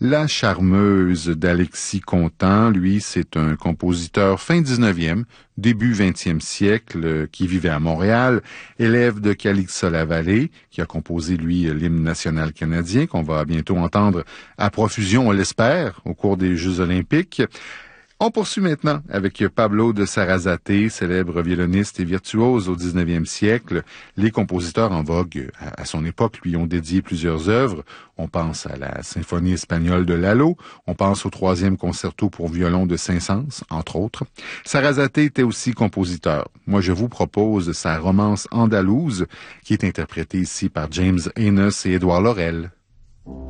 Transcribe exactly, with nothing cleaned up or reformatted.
La charmeuse d'Alexis Contant, lui, c'est un compositeur fin dix-neuvième, début vingtième siècle, euh, qui vivait à Montréal, élève de Calixa Lavallée, qui a composé, lui, l'hymne national canadien, qu'on va bientôt entendre à profusion, on l'espère, au cours des Jeux olympiques. On poursuit maintenant avec Pablo de Sarasate, célèbre violoniste et virtuose au dix-neuvième siècle. Les compositeurs en vogue à son époque lui ont dédié plusieurs œuvres. On pense à la symphonie espagnole de Lalo, on pense au troisième concerto pour violon de Saint-Saëns, entre autres. Sarasate était aussi compositeur. Moi, je vous propose sa romance andalouse, qui est interprétée ici par James Enos et Édouard Laurel.